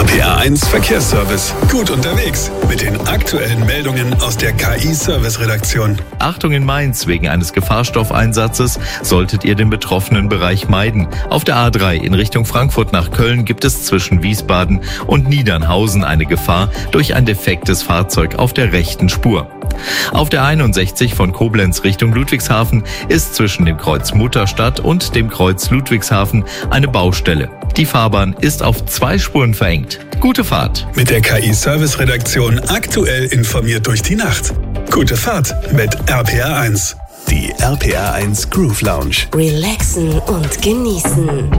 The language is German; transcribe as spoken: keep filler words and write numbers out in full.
P R eins Verkehrsservice. Gut unterwegs mit den aktuellen Meldungen aus der K I-Service-Redaktion. Achtung in Mainz, wegen eines Gefahrstoffeinsatzes solltet ihr den betroffenen Bereich meiden. Auf der A drei in Richtung Frankfurt nach Köln gibt es zwischen Wiesbaden und Niedernhausen eine Gefahr durch ein defektes Fahrzeug auf der rechten Spur. Auf der einundsechzig von Koblenz Richtung Ludwigshafen ist zwischen dem Kreuz Mutterstadt und dem Kreuz Ludwigshafen eine Baustelle. Die Fahrbahn ist auf zwei Spuren verengt. Gute Fahrt. Mit der K I-Service-Redaktion aktuell informiert durch die Nacht. Gute Fahrt mit R P R eins. Die R P R eins Groove Lounge. Relaxen und genießen.